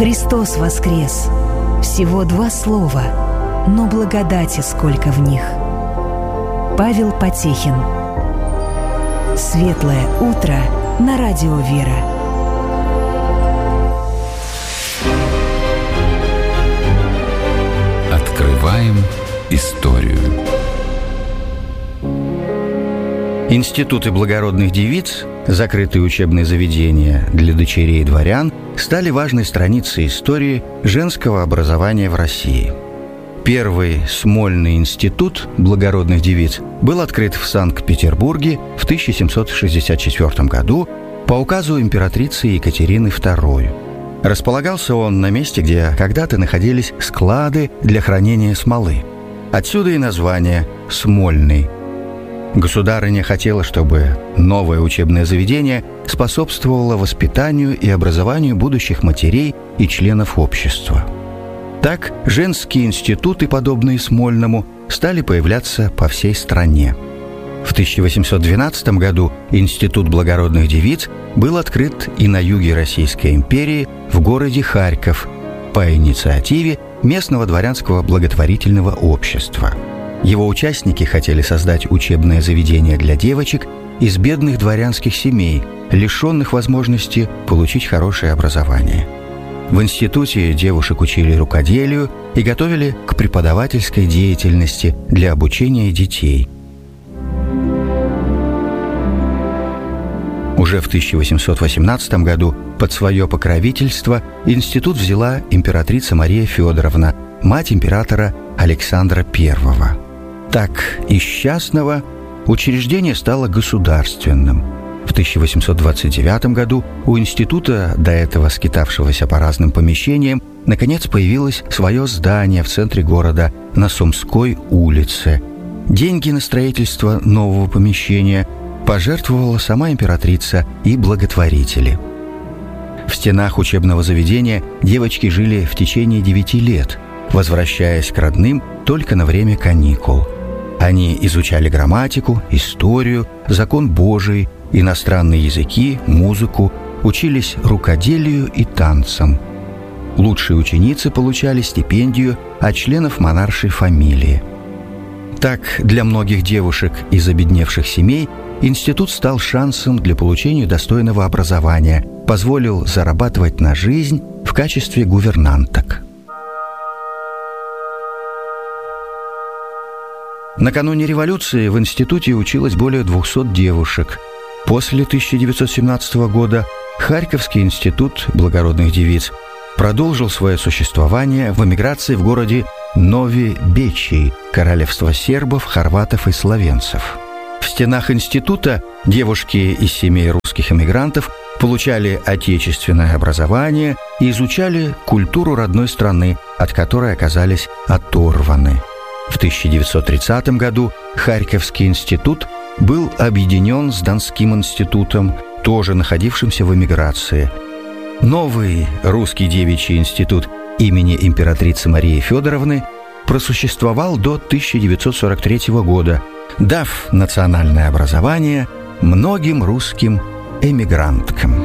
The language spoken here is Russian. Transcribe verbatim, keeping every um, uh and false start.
Христос воскрес! Всего два слова, но благодати сколько в них. Павел Потехин. Светлое утро на радио «Вера». Открываем историю. Институты благородных девиц, закрытые учебные заведения для дочерей дворян, стали важной страницей истории женского образования в России. Первый Смольный институт благородных девиц был открыт в Санкт-Петербурге в тысяча семьсот шестьдесят четвёртом году по указу императрицы Екатерины второй. Располагался он на месте, где когда-то находились склады для хранения смолы. Отсюда и название «Смольный». Государыня хотела, чтобы новое учебное заведение способствовало воспитанию и образованию будущих матерей и членов общества. Так, женские институты, подобные Смольному, стали появляться по всей стране. В тысяча восемьсот двенадцатом году Институт благородных девиц был открыт и на юге Российской империи, в городе Харьков, по инициативе местного дворянского благотворительного общества. Его участники хотели создать учебное заведение для девочек из бедных дворянских семей, лишенных возможности получить хорошее образование. В институте девушек учили рукоделию и готовили к преподавательской деятельности для обучения детей. Уже в тысяча восемьсот восемнадцатом году под свое покровительство институт взяла императрица Мария Федоровна, мать императора Александра Первого. Так, из частного учреждение стало государственным. В тысяча восемьсот двадцать девятом году у института, до этого скитавшегося по разным помещениям, наконец появилось свое здание в центре города на Сумской улице. Деньги на строительство нового помещения пожертвовала сама императрица и благотворители. В стенах учебного заведения девочки жили в течение девяти лет, возвращаясь к родным только на время каникул. Они изучали грамматику, историю, закон Божий, иностранные языки, музыку, учились рукоделию и танцам. Лучшие ученицы получали стипендию от членов монаршей фамилии. Так, для многих девушек из обедневших семей институт стал шансом для получения достойного образования, позволил зарабатывать на жизнь в качестве гувернанток. Накануне революции в институте училось более двухсот девушек. После тысяча девятьсот семнадцатого года Харьковский институт благородных девиц продолжил свое существование в эмиграции в городе Нови Бечий, королевство сербов, хорватов и словенцев. В стенах института девушки из семей русских эмигрантов получали отечественное образование и изучали культуру родной страны, от которой оказались оторваны. В тысяча девятьсот тридцатом году Харьковский институт был объединен с Донским институтом, тоже находившимся в эмиграции. Новый русский девичий институт имени императрицы Марии Федоровны просуществовал до тысяча девятьсот сорок третьего года, дав национальное образование многим русским эмигранткам.